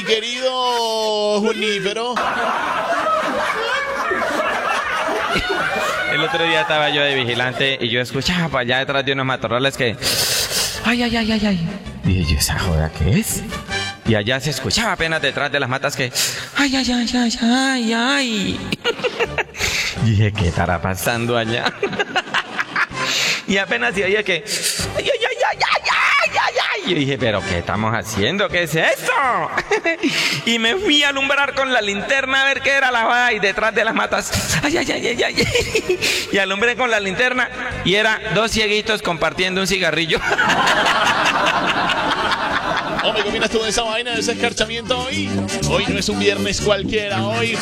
querido Junífero. El otro día estaba yo de vigilante y yo escuchaba para allá detrás de unos matorrales que... ¡Ay, ay, ay, ay, ay! Dije yo, ¿esa joda qué es? Y allá se escuchaba apenas detrás de las matas que... ¡Ay, ay, ay, ay, ay, ay! Dije, ¿qué estará pasando allá? Y apenas se oía que... ¡Ay, ay, ay, ay, ay, ay, ay, ay! Yo dije, ¿pero qué estamos haciendo? ¿Qué es esto? Y me fui a alumbrar con la linterna a ver qué era la joda y detrás de las matas. ¡Ay, ay, ay, ay, ay! Y alumbré con la linterna y era dos cieguitos compartiendo un cigarrillo. Hombre, ¿qué opinas tú de esa vaina, de ese escarchamiento hoy? Hoy no es un viernes cualquiera, hoy